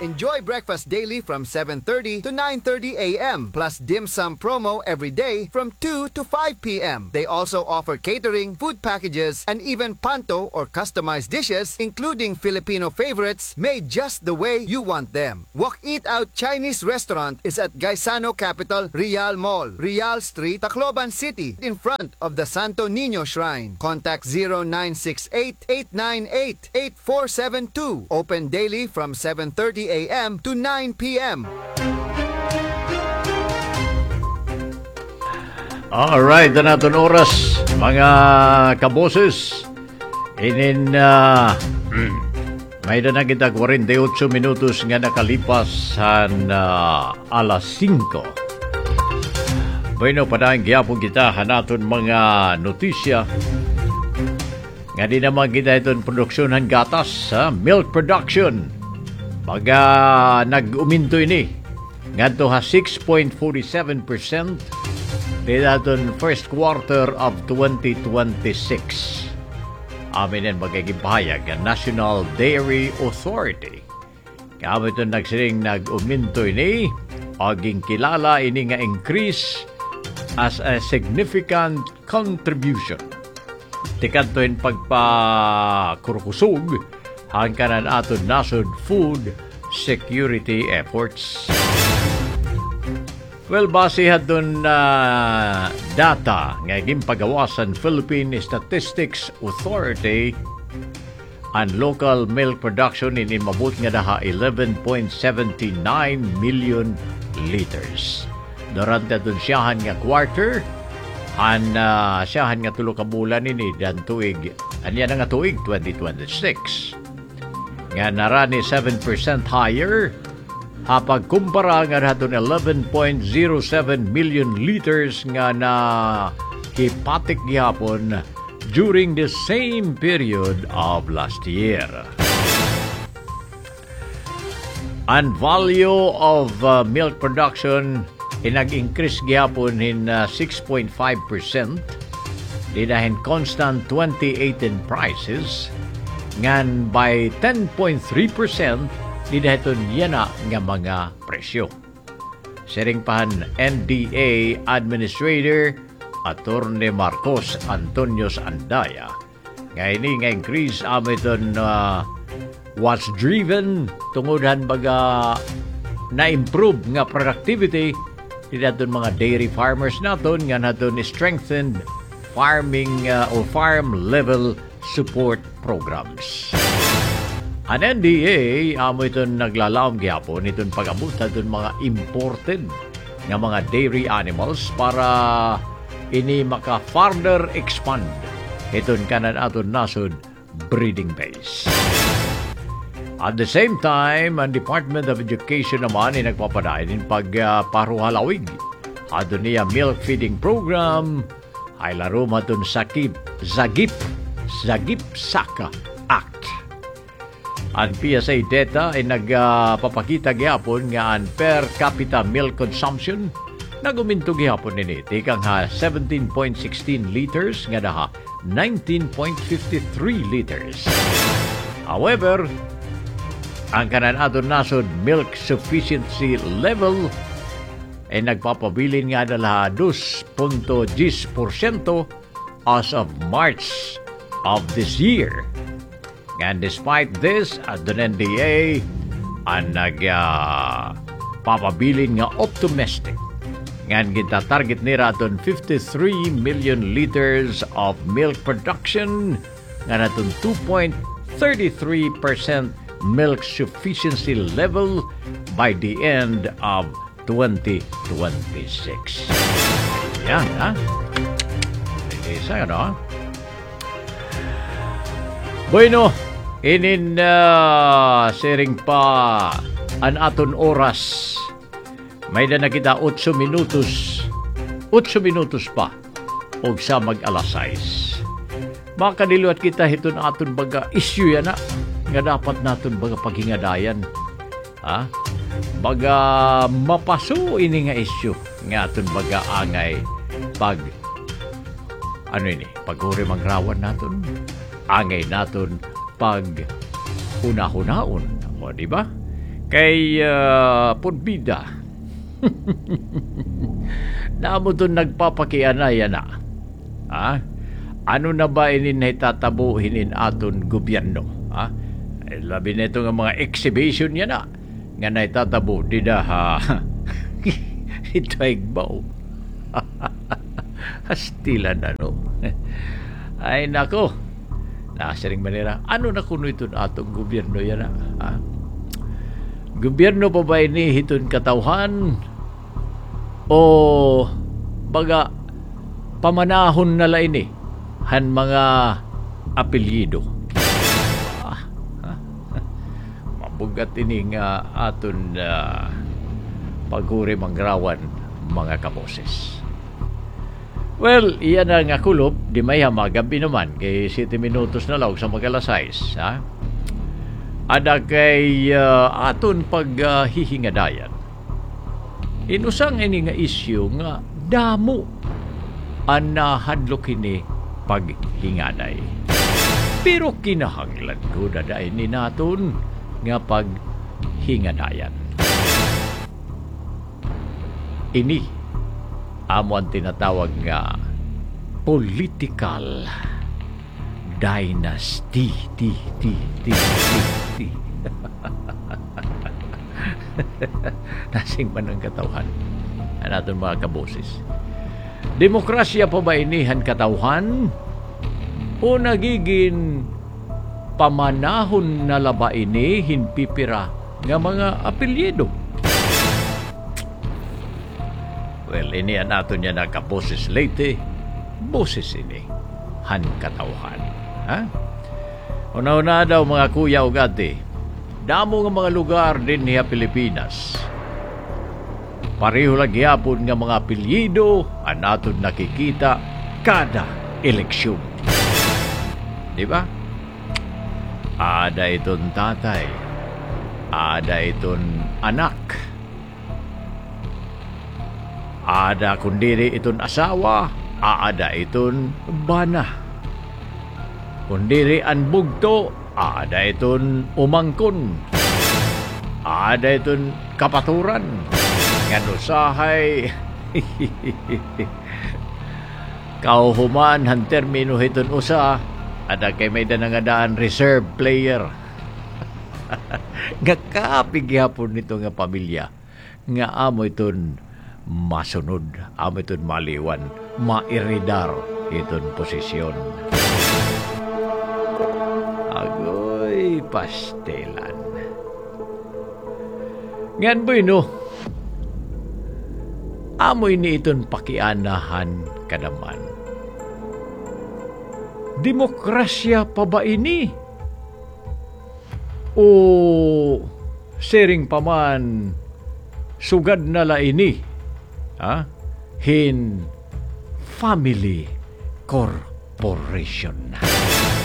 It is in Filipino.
Enjoy breakfast daily from 7:30 to 9:30 a.m. plus dim sum promo every day from 2 to 5 p.m. They also offer catering, food packages, and even panto or customized dishes, including Filipino favorites made just the way you want them. Wok Eat Out Chinese Restaurant is at Gaisano Capital Real Mall, Real Street, Tacloban City, in front of the Santo Niño Shrine. Contact 0968-898-8472. Open daily from 7:30 a.m. to 9 p.m. Alright, na natin oras, mga kaboses. May na kita 48 minutos nga nakalipas sa alas 5. Bueno, padang gyapon kita hanaton mga notisya. Nga di naman kita itong produksyonan gatas, milk production. Baga nag-uminto ini. Ngadto ha 6.47% di naton first quarter of 2026. Amin yan magigipahayag ang National Dairy Authority. Kaya ito nagsiring nag-uminto ini, aging kilala ini nga increase as a significant contribution. Tikantoin pagpakurkusog hangkanan aton nasod food security efforts. Well, basihan doon data nga gimpagawasan Philippine Statistics Authority ang local milk production in mabut nga daha 11.79 million liters. Durante doon siyahan nga quarter, siyahan nga tulo ka bulan ini dan tuig, anya nga tuig 2026. Nga narani 7% higher, hapag kumpara nga naton 11.07 million liters nga na hipatik gihapon during the same period of last year. Ang value of milk production nag-increase gihapon in 6.5%, dinahin constant 2018 prices, ngan by 10.3% didahiton yana nga mga presyo. Siringpahan NDA Administrator Attorney Marcos Antonios Andaya. Ngayon nga increase amiton was driven tungudan baga na-improve nga productivity didahiton mga dairy farmers naton nga naton strengthened farming o farm level support programs. Ang NDA, amo itong naglalaom gihapon, itong pag-abutan itong mga imported nga mga dairy animals para ini maka-further expand itong kanan aton nasod breeding base. At the same time, ang Department of Education naman ay nagpapadayon ng pagparuhalawig. Ato niya milk feeding program ay laro matun Zagip Saka Act. Ang PSA data ay nagpapakita gihapon nga ang per capita milk consumption naguminto gihapon nini tikang ha 17.16 liters nga daha 19.53 liters. However, ang kanan aton nasod milk sufficiency level ay nagpapabilin nga dala 2.10% as of March of this year. And despite this, at the NDA, ang nagpapabilin nga optimistic. Ngayon kita target nila aton 53 million liters of milk production, nga naton 2.33% milk sufficiency level by the end of 2026. Yan, ha? Isa, ano? Bueno, inin sharing pa an aton oras. May na nakita 8 minutos. 8 minutos pa. Og sa mag-alas 6. Makadiluat kita hiton aton baga issue yan na. Nga dapat naton baga paghingadayan. Ha? Baga mapaso ini nga issue. Nga aton baga angay pag ano ini? Paghuri magrawan naton. Angay naton pag huna-hunaon. O, di ba? Kay Pudbida. Namo to nagpapakianaya na. Ano na ba inin hitatabuhin aton gobyerno? Labi na ito nga mga exhibition yan na. Nga na itatabo, di da ito ay baw. Hastilan ano. Ay nako. Nasiring manira. Ano na kuno ito atong gobyerno yan na? Gobyerno pa ba ini hiton katawhan? O baga pamanahon na la ini han mga apelyido? Mabugat ini nga aton paguri mangrawan mga kaboses. Well, iyan na nga kulop, di may magabi naman kay 7 minutos na lang sa mag-alas-6. Ada kay aton paghihingadayan. Inusang ini nga isyu nga damo ang nahadlok ini paghingaday. Pero kinahanglan ko dadain ni naton nga paghingadayan. Ini amo ang tinatawag nga political dynasty. Nasing man ang katawhan natin mga kaboses. Demokrasya pa ba inihan katawhan o nagiging pamanahon na laba ini hinpipira nga mga apelyido? Well, ini nato niya na kaboses late, boses ini han katawhan. Una-una daw mga kuya o gati, damo nga mga lugar din niya Pilipinas. Pareho lagi hapon nga mga apelyido ang natin nakikita kada eleksyon. Di ba? Ada itong tatay, ada itong anak, ada kundiri itong asawa, ada itong bana. Kundiri ang bugto, ada itong umangkon, ada itong kapaturan, nga usahay. Kauhuman han termino itong usa, ada kay may danangadaan reserve player. Nga kapig hapon nito nga pamilya, nga amo itong masunod, amo itong maliwan, mairidar itong posisyon. Agoy, pastelan. Ngan boy no, amoy ni itong pakianahan kadaman. Demokrasya pa ba ini? O sering paman sugad na la ini? Hin family corporation.